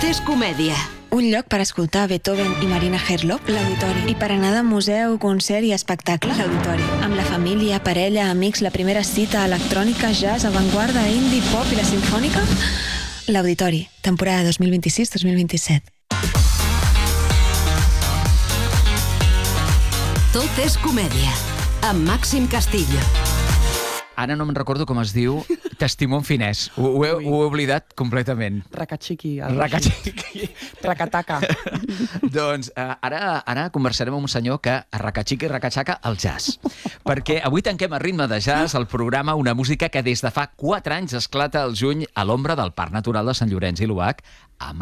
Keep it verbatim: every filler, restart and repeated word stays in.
és comèdia. Un lloc per escoltar Beethoven i Marina Herlop, l'Auditori. I per anar de museu, concert i espectacle, l'Auditori. Amb la família, parella, amics, la primera cita, electrònica, jazz, avantguarda, indie, pop i la simfònica, l'Auditori. Temporada dos mil vint-i-sis dos mil vint-i-set. Tot és comèdia, amb Màxim Castillo. Ara no me'n recordo com es diu. T'estimo en finès. Ho, ho, he, ho he oblidat completament. Racachiqui. Racachiqui. Racataca. Doncs uh, ara, ara conversarem amb un senyor que racachiqui i racachaca el jazz. Perquè avui tanquem a ritme de jazz el programa Una música que des de fa quatre anys esclata al juny a l'ombra del Parc Natural de Sant Llorenç i l'U H, a